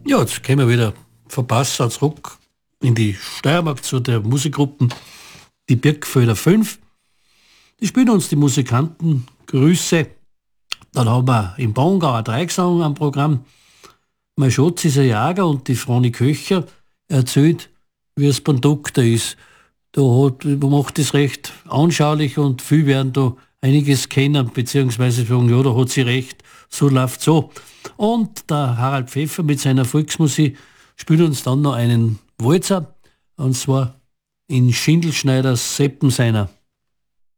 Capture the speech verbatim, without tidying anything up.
Ja, jetzt gehen wir wieder verpassen zurück in die Steiermark zu der Musikgruppe Die Birkfelder fünf. Die spielen uns die Musikanten Grüße. Dann haben wir im Bongauer Dreigesang am Programm. Mein Schatz ist ein Jager und die Froni Köcher erzählt, wie es beim Doktor ist. Da hat, man macht das recht anschaulich und viele werden da einiges kennen, beziehungsweise sagen, ja, da hat sie recht, so läuft so. Und der Harald Pfeffer mit seiner Volksmusik spielt uns dann noch einen Walzer, und zwar in Schindelschneiders Seppenseiner.